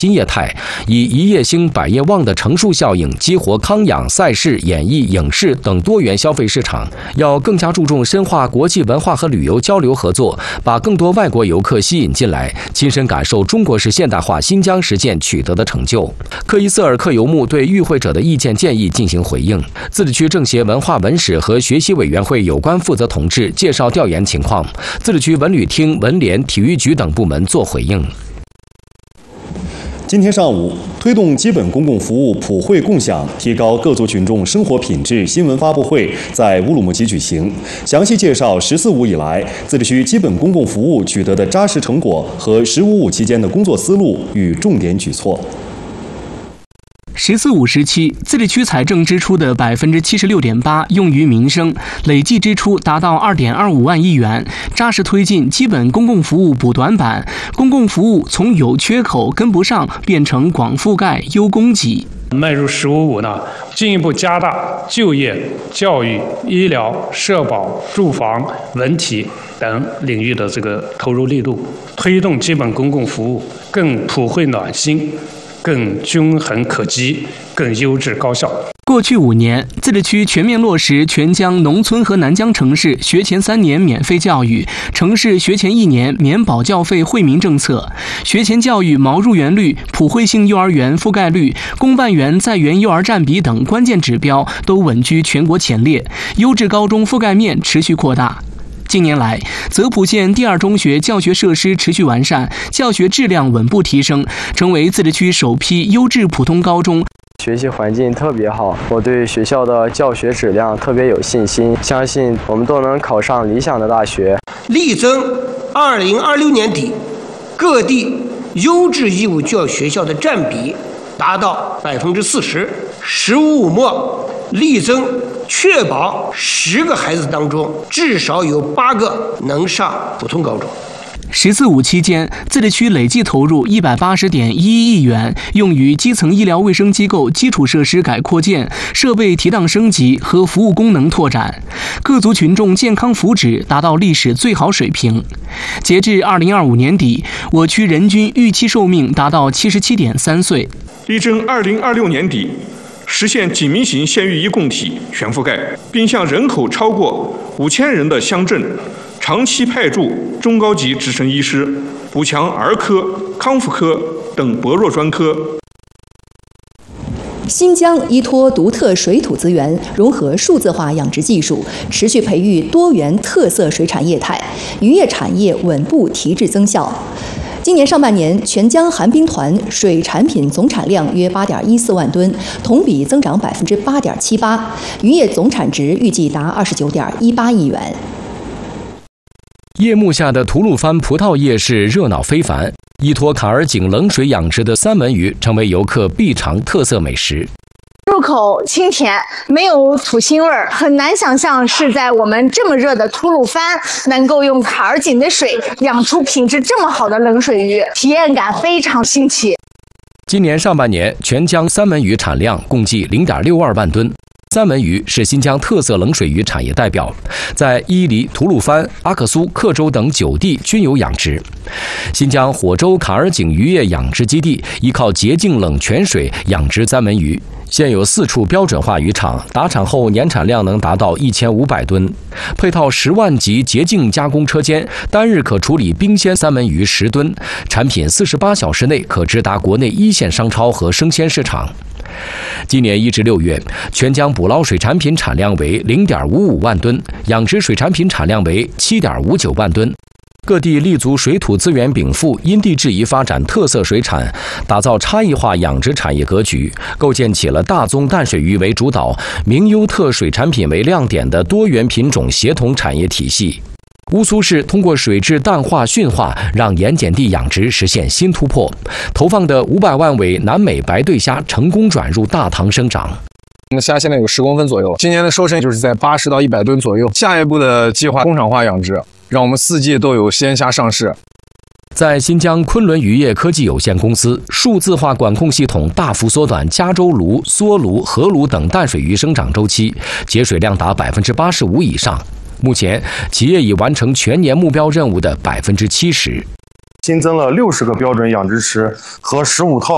新业态以一叶兴百叶旺的乘数效应，激活康养、赛事、演艺、影视等多元消费市场，要更加注重深化国际文化和旅游交流合作，把更多外国游客吸引进来，亲身感受中国式现代化新疆实践取得的成就。克伊瑟尔克游牧对与会者的意见建议进行回应。自治区政协文化文史和学习委员会有关负责同志介绍调研情况，自治区文旅厅、文联、体育局等部门作回应。 今天上午，推动基本公共服务普惠共享，提高各族群众生活品质新闻发布会在乌鲁木齐举行，详细介绍“十四五”以来自治区基本公共服务取得的扎实成果和“十五五”期间的工作思路与重点举措。 “14.5”时期，自治区财政支出的76.8%用于民生，累计支出达到2.25万亿元，扎实推进基本公共服务补短板，公共服务从有缺口跟不上变成广覆盖优供给。 迈入“15.5”呢，进一步加大就业、教育、医疗、社保、住房、文体等领域的这个投入力度，推动基本公共服务更普惠暖心、更均衡可及、更优质高效。 过去5年，自治区全面落实全疆农村和南疆城市学前3年免费教育、城市学前1年免保教费惠民政策，学前教育毛入园率、普惠性幼儿园覆盖率、公办园在园幼儿占比等关键指标都稳居全国前列，优质高中覆盖面持续扩大。近年来，泽普县第2中学教学设施持续完善，教学质量稳步提升，成为自治区首批优质普通高中。 学习环境特别好，我对学校的教学质量特别有信心，相信我们都能考上理想的大学。 力争2026年底，各地优质义务教育学校的占比达到40%，“15.5”末力争确保10个孩子当中至少有8个能上普通高中。 “14.5”期间，自治区累计投入180.11亿元，用于基层医疗卫生机构基础设施改扩建、设备提档升级和服务功能拓展，各族群众健康福祉达到历史最好水平。截至2025年底，我区人均预期寿命达到77.3岁。 力争2026年底实现紧密型县域一共体全覆盖，并向人口超过5000人的乡镇长期派驻中高级职称医师，补强儿科、康复科等薄弱专科。 新疆依托独特水土资源，融合数字化养殖技术，持续培育多元特色水产业态，渔业产业稳步提质增效。今年上半年，全疆寒冰团水产品总产量约8.14万吨，同比增长8.78%，渔业总产值预计达29.18亿元。 夜幕下的吐鲁番葡萄夜市热闹非凡，依托坎儿井冷水养殖的三文鱼成为游客必尝特色美食。 入口清甜，没有土腥味儿，很难想象是在我们这么热的吐鲁番能够用坎儿井的水养出品质这么好的冷水鱼，体验感非常新奇。 今年上半年，全疆三文鱼产量共计0.62万吨。三文鱼是新疆特色冷水鱼产业代表，在伊犁、吐鲁番、阿克苏、克州等9地均有养殖。新疆火州坎儿井渔业养殖基地依靠洁净冷泉水养殖三文鱼，现有4处标准化渔场，打产后年产量能达到1500吨，配套10万级洁净加工车间，单日可处理冰鲜三文鱼10吨，产品48小时内可直达国内1线商超和生鲜市场。今年1至6月，全疆捕捞水产品产量为0.55万吨，养殖水产品产量为7.59万吨。各地立足水土资源禀赋，因地制宜发展特色水产，打造差异化养殖产业格局，构建起了大宗淡水鱼为主导、名优特水产品为亮点的多元品种协同产业体系。乌苏市通过水质淡化驯化，让盐碱地养殖实现新突破，投放的500万尾南美白对虾成功转入大塘生长。 我们虾现在有10公分左右，今年的收成就是在80到100吨左右。下一步的计划工厂化养殖，让我们4季都有鲜虾上市。 在新疆昆仑渔业科技有限公司，数字化管控系统大幅缩短加州鲈、梭鲈、河鲈等淡水鱼生长周期，节水量达85%以上。目前，企业已完成全年目标任务的70%。 新增了60个标准养殖池和15套